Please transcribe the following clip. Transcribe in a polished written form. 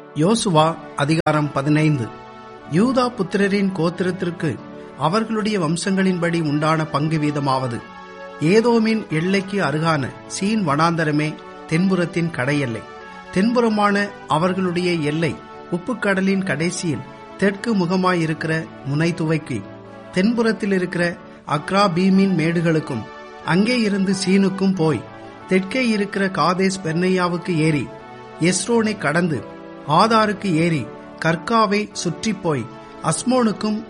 யோசுவா அதிகாரம் 15. யூதா புத்திரரின் கோத்திரத்திற்கு அவர்களுடைய வம்சங்களின்படி உண்டான பங்கு வீதமாவது, ஏதோமின் எல்லைக்கு அருகான சீன் வனாந்தரமே தென்புறத்தின் கடையெல்லை. தென்புறமான அவர்களுடைய எல்லை உப்புக்கடலின் கடைசியில் தெற்கு முகமாயிருக்கிற முனை துவக்கி தென்புறத்தில் இருக்கிற அக்ராபீமின் மேடுகளுக்கும் அங்கே இருந்து சீனுக்கும் போய் தெற்கே இருக்கிற காதேஸ் பெர்னேயாவுக்கு ஏறி எஸ்ரோனை கடந்து ஆதாருக்கு ஏறி கர்காவை சுற்றி போய் அஸ்மோனுக்கும்